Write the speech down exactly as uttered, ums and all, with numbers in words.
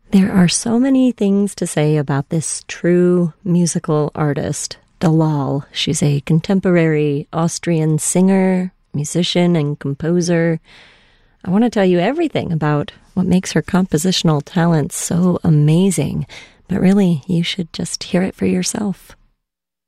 There are so many things to say about this true musical artist, Dalal. She's a contemporary Austrian singer, musician, and composer. I want to tell you everything about what makes her compositional talent so amazing, but really, you should just hear it for yourself.